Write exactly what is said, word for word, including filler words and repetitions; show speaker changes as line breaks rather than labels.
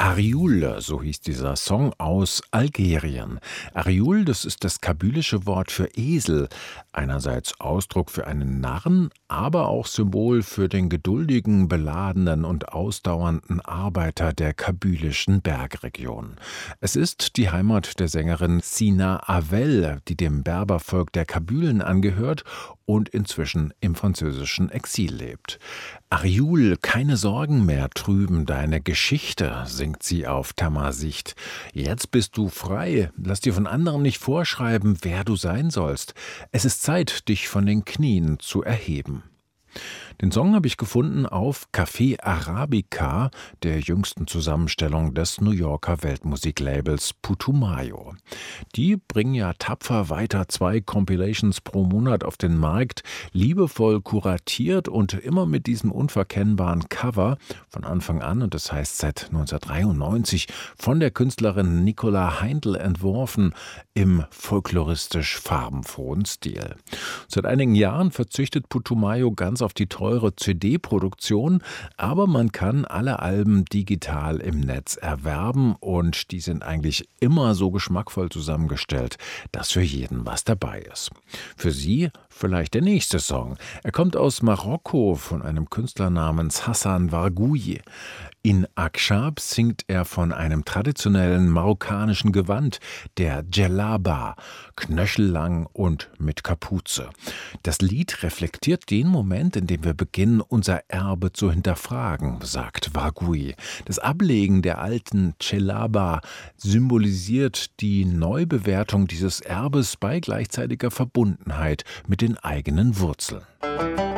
Arioul, so hieß dieser Song aus Algerien. Arioul, das ist das kabylische Wort für Esel. Einerseits Ausdruck für einen Narren, aber auch Symbol für den geduldigen, beladenen und ausdauernden Arbeiter der kabylischen Bergregion. Es ist die Heimat der Sängerin Sina Havel, die dem Berbervolk der Kabylen angehört und inzwischen im französischen Exil lebt. Arioul, keine Sorgen mehr trüben deine Geschichte, singt sie auf Tamazicht. Jetzt bist du frei, lass dir von anderen nicht vorschreiben, wer du sein sollst. Es ist Zeit, dich von den Knien zu erheben. Den Song habe ich gefunden auf Café Arabica, der jüngsten Zusammenstellung des New Yorker Weltmusiklabels Putumayo. Die bringen ja tapfer weiter zwei Compilations pro Monat auf den Markt, liebevoll kuratiert und immer mit diesem unverkennbaren Cover von Anfang an, und das heißt seit neunzehnhundertdreiundneunzig, von der Künstlerin Nicola Heindl entworfen, im folkloristisch farbenfrohen Stil. Seit einigen Jahren verzichtet Putumayo ganz auf die teure C D-Produktion, aber man kann alle Alben digital im Netz erwerben und die sind eigentlich immer so geschmackvoll zusammengestellt, dass für jeden was dabei ist. Für Sie vielleicht der nächste Song. Er kommt aus Marokko von einem Künstler namens Hassan Wargouyi. In Akschab singt er von einem traditionellen marokkanischen Gewand, der Djellaba, knöchellang und mit Kapuze. Das Lied reflektiert den Moment, in dem wir beginnen, unser Erbe zu hinterfragen, sagt Wargouyi. Das Ablegen der alten Djellaba symbolisiert die Neubewertung dieses Erbes bei gleichzeitiger Verbundenheit mit den eigenen Wurzeln.